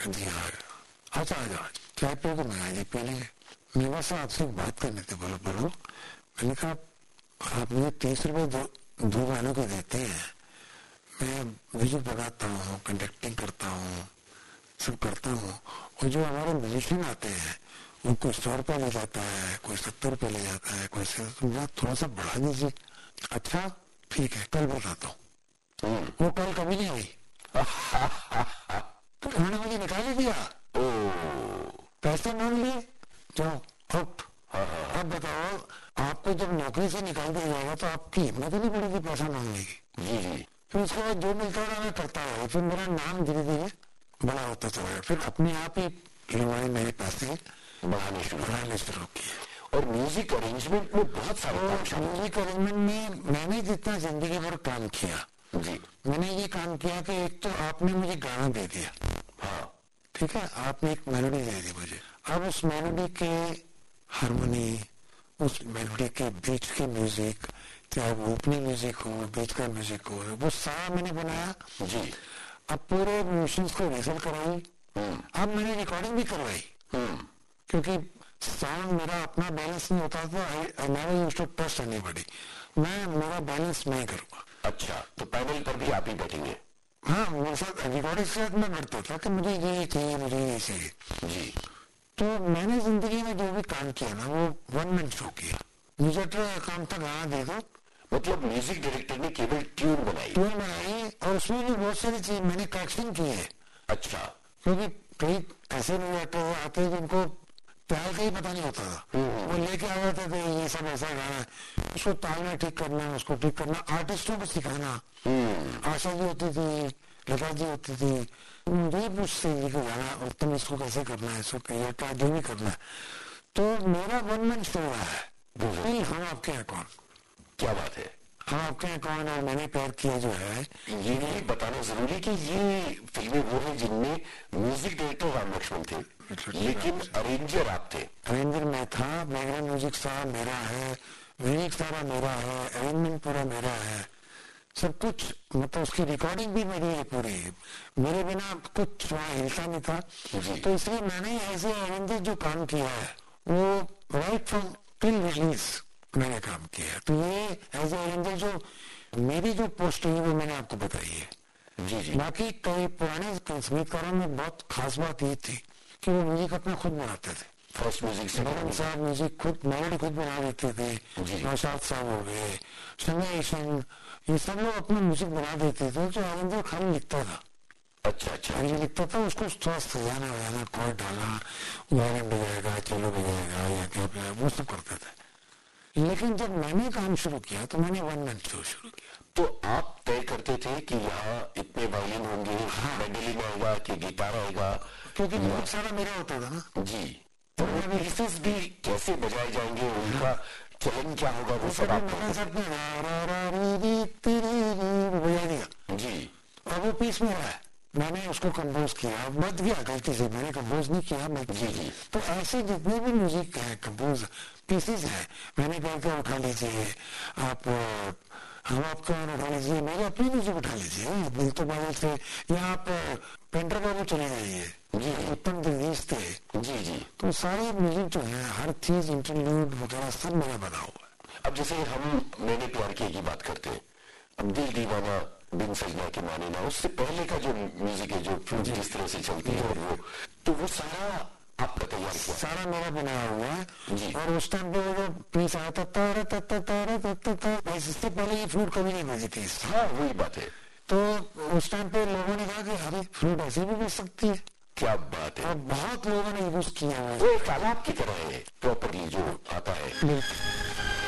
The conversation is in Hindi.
जी हाँ। अच्छा आ जाओ, चाय पियो? मैं जी पी लेंगे। मेरे पास आपसे एक बात करनी थी। बोलो बोलो। मैंने कहा आप मुझे 30 रुपए दो गानों के देते हैं, मैं म्यूजिक बनाता हूँ, कंडक्टिंग करता हूँ, सब करता हूँ, और जो हमारे म्यूजिशियन आते हैं वो कोई 100 रुपये ले जाता है, कोई 70 रुपये ले जाता है, कोई थोड़ा सा बढ़ा दीजिए। अच्छा ठीक है, कल बताता हूँ। वो कल कभी नहीं आई। तो उन्होंने मुझे निकाल दिया, पैसे मांग लिए, जाओ आउट। अब बताओ, आपको जब नौकरी से निकाल दिया जाएगा तो आपकी हिम्मत ही नहीं पड़ेगी पैसा मांगने की। जी जी। फिर उसके बाद जो मिलता रहा मैं करता रहा, फिर मेरा नाम धीरे धीरे बड़ा होता चला गया। फिर अपने आप ही लोगों मेरे पैसे बढ़ाने शुरू किए। और म्यूजिक अरेंजमेंट में बहुत सारे म्यूजिक अरेंजमेंट में मैंने जितना जिंदगी भर काम किया जी, मैंने ये काम किया कि एक तो आपने मुझे गाना दे दिया, हाँ ठीक है, आपने एक मेलोडी दे दी मुझे। अब उस मेलोडी के हारमोनी, उस मेलोडी के बीच के म्यूजिक, चाहे वो ओपनिंग म्यूजिक हो, बीच का म्यूजिक हो, वो सारा मैंने बनाया जी। अब पूरे म्यूजिशियंस को रिहर्सल कराई, अब मैंने रिकॉर्डिंग भी करवाई, क्योंकि साउंड मेरा अपना बैलेंस नहीं होता था। I never used to trust anybody. मैं मेरा बैलेंस मैं करूंगा। अच्छा, तो पैनल पर भी आप ही बैठेंगे? हाँ, मेरे साथ रिकॉर्डिंग के साथ मैं बढ़ता था कि मुझे ये चाहिए, मुझे ये चाहिए जी। तो मैंने जिंदगी में जो भी काम किया ना वो वन मैन शो किया। मुझे तो काम था गाना दे दो। मतलब म्यूजिक डायरेक्टर ने केवल ट्यून बनाई और उसमें भी बहुत सारी चीज मैंने करेक्शन की है। अच्छा। क्योंकि कई ऐसे लोग आते हैं जिनको प्यार का ही पता नहीं होता था, वो लेके आ जाते थे ये सब ऐसा गाना है, उसको ताल में ठीक करना, उसको ठीक करना, आर्टिस्टों को सिखाना। आशा जी होती थी, लता जी होती थी, मुझे पूछते थे कि गाना और तुम इसको कैसे करना है, इसको क्या जो भी करना है। तो मेरा वन मैन शो रहा है। हम आपके हैं कौन। क्या बात है। हम आपके हैं कौन और मैंने प्यार किया जो है, ये भी बताना जरूरी कि ये फिल्में वो हैं जिनमें म्यूजिक डायरेक्टर राम लक्ष्मण थे, लेकिन अरेंजर आप थे। अरेंजर मैं था, बैकग्राउंड म्यूजिक सारा मेरा है, म्यूजिक सारा मेरा है, अरेंजमेंट पूरा मेरा है, सब कुछ। मतलब उसकी रिकॉर्डिंग भी मेरी है पूरी, मेरे बिना कुछ वहाँ हिलता नहीं था। तो इसलिए मैंने ऐसे अरेंजर जो काम किया है वो राइट फ्रॉम टिल रिलीज मैंने काम किया है। तो ये एज ए अरेंजर जो मेरी जो पोस्ट है वो मैंने आपको बताई है। जी जी। बाकी कई पुराने संगीतकारों में बहुत खास बात ये थी कि वो म्यूजिक अपना खुद बनाते थे। फर्स्ट म्यूजिक से बरन साहब म्यूजिक खुद मेलोडी खुद बना देते थे, नौशाद साहब हो गए, संजय ईशन, ये सब लोग अपना म्यूजिक बना देते थे। जो अरेंजर खाली लिखता था। अच्छा अच्छा। लिखता था, उसको थोड़ा सजाना वजाना, कॉर्ड डालना, वायलिन बजाएगा, चलो बजाएगा या क्या बजाएगा, वो सब करते थे। लेकिन जब मैंने काम शुरू किया तो मैंने वन मैन शो शुरू किया। तो आप तय करते थे कि यहाँ इतने वायलिन होंगे, मैंडोलिन आएगा कि गिटार आएगा? क्योंकि बहुत सारा मेरा होता था ना जी। तो पीसेस भी कैसे बजाए जाएंगे, उनका चलन क्या होगा, वो सब आप बजा दिया जी। और वो पीस मेरा है, मैंने उसको कंपोज किया, बच गया गलती से, मैंने कंपोज नहीं किया मैं। जी जी। तो ऐसे जितने भी म्यूजिक है, कंपोज पीसेस है, मैंने कहा कि उठा लीजिए आप, हम आपका उठा लीजिए, मेरे अपने म्यूजिक उठा लीजिए दिल तो बादल से, या आप पेंटर बाबू चले जाइए जी, उत्तम दिलजीत थे जी जी। तो सारे म्यूजिक जो है, हर चीज इंटरल्यूड वगैरह सब मेरा बना हुआ है। अब जैसे हम मैंने प्यार किया की बात करते हैं, अब दिल दीवाना बिन सजना के माने ना, उससे पहले का जो म्यूजिक है, जो फिल्म जिस तरह से चलती है, और वो तो वो सारा आपका तैयार किया? सारा मेरा बनाया हुआ है जी। और उस टाइम पे वो जो पीस आया था, इससे पहले ये फ्लूट कभी नहीं बजी थी। हाँ वही बात है। तो उस टाइम पे लोगों ने कहा कि अरे फ्लूट ऐसे भी बज सकती है। क्या बात है। और बहुत लोगों ने यूज किया है, वो एक आलाप की तरह है प्रॉपरली जो आता है। बिल्कुल।